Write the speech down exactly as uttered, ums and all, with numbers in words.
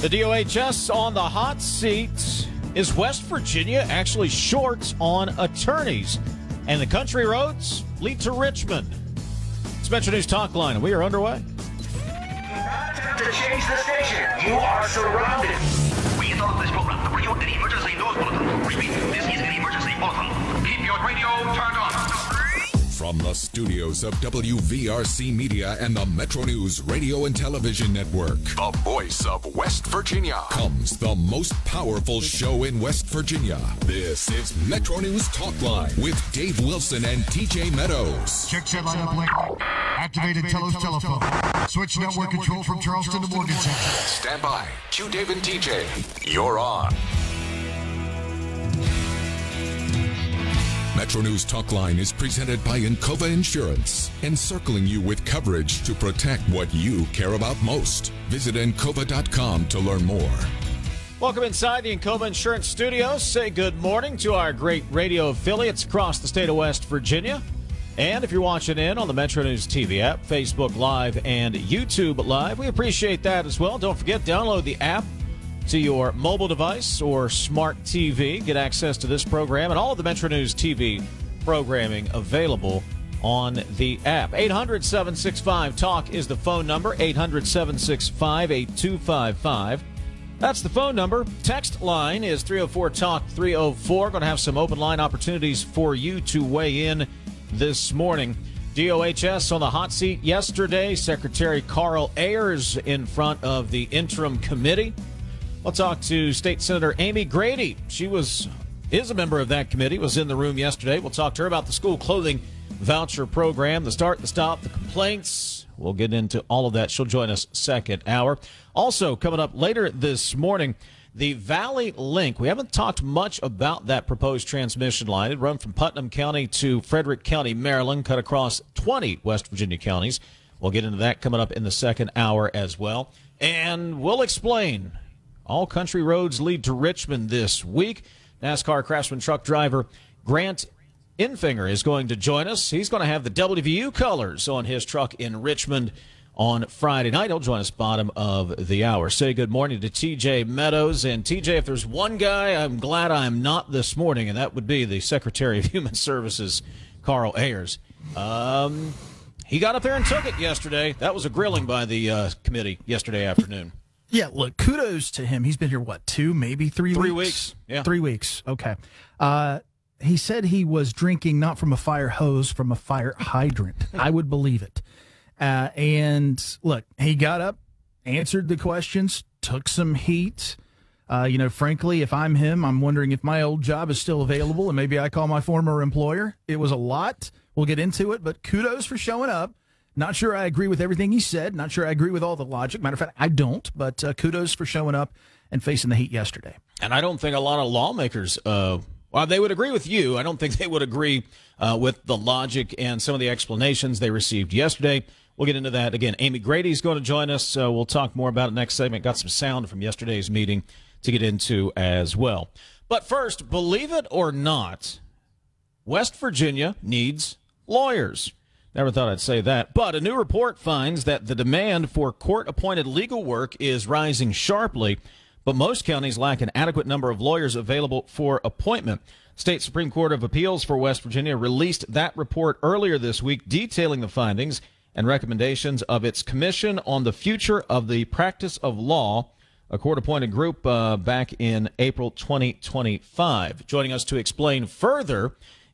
The D O H S on the hot seat. Is West Virginia actually short on attorneys? And the country roads lead to Richmond. It's Metro News Talk Line, and we are underway. Time to change the station. You are surrounded. We interrupt this program to bring you an emergency news bulletin. Repeat, this is an emergency bulletin. Keep your radio turned on. From the studios of W V R C Media and the Metro News Radio and Television Network, the voice of West Virginia, comes the most powerful show in West Virginia. This is Metro News Talk Line with Dave Wilson and T J Meadows. Check set line up link. Activated Telos telephone. Switch network control from Charleston to Morgantown. Stand by. Q Dave and T J. You're on. Metro News Talk Line is presented by Encova Insurance, encircling you with coverage to protect what you care about most. Visit encova dot com to learn more. Welcome inside the Encova Insurance Studios. Say good morning to our great radio affiliates across the state of West Virginia. And if you're watching in on the Metro News T V app, Facebook Live, and YouTube Live, we appreciate that as well. Don't forget, download the app to your mobile device or smart T V. Get access to this program and all of the Metro News T V programming available on the app. eight hundred, seven six five, talk is the phone number. eight hundred, seven six five, eight two five five. That's the phone number. Text line is three oh four talk three oh four. Going to have some open line opportunities for you to weigh in this morning. D O H S on the hot seat yesterday. Secretary Carl Ayers in front of the interim committee. We'll talk to State Senator Amy Grady. She was is a member of that committee, was in the room yesterday. We'll talk to her about the school clothing voucher program, the start, the stop, the complaints. We'll get into all of that. She'll join us second hour. Also, coming up later this morning, the Valley Link. We haven't talked much about that proposed transmission line. It run from Putnam County to Frederick County, Maryland, cut across twenty West Virginia counties. We'll get into that coming up in the second hour as well. And we'll explain. All country roads lead to Richmond this week. NASCAR Craftsman truck driver Grant Enfinger is going to join us. He's going to have the W V U colors on his truck in Richmond on Friday night. He'll join us bottom of the hour. Say good morning to T J Meadows. And T J, if there's one guy I'm glad I'm not this morning, and that would be the Secretary of Human Services, Carl Ayers. Um, he got up there and took it yesterday. That was a grilling by the uh, committee yesterday afternoon. Yeah, look, kudos to him. He's been here, what, two, maybe three, three weeks? Three weeks, yeah. Three weeks, okay. Uh, he said he was drinking not from a fire hose, from a fire hydrant. I would believe it. Uh, and, look, he got up, answered the questions, took some heat. Uh, you know, frankly, if I'm him, I'm wondering if my old job is still available, and maybe I call my former employer. It was a lot. We'll get into it, but kudos for showing up. Not sure I agree with everything he said. Not sure I agree with all the logic. Matter of fact, I don't. But uh, kudos for showing up and facing the heat yesterday. And I don't think a lot of lawmakers, uh, well, they would agree with you. I don't think they would agree uh, with the logic and some of the explanations they received yesterday. We'll get into that again. Amy Grady's going to join us. So we'll talk more about it next segment. Got some sound from yesterday's meeting to get into as well. But first, believe it or not, West Virginia needs lawyers. Never thought I'd say that. But a new report finds that the demand for court-appointed legal work is rising sharply, but most counties lack an adequate number of lawyers available for appointment. State Supreme Court of Appeals for West Virginia released that report earlier this week, detailing the findings and recommendations of its Commission on the Future of the Practice of Law, a court-appointed group uh, back in April twenty twenty-five. Joining us to explain further